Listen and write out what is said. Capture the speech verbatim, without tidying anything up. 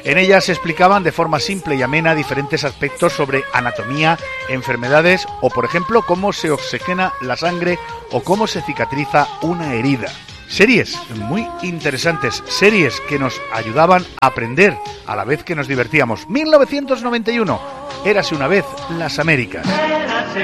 En ellas se explicaban de forma simple y amena diferentes aspectos sobre anatomía, enfermedades o, por ejemplo, cómo se oxigena la sangre o cómo se cicatriza una herida. Series muy interesantes, series que nos ayudaban a aprender a la vez que nos divertíamos. mil novecientos noventa y uno, Érase una vez las Américas.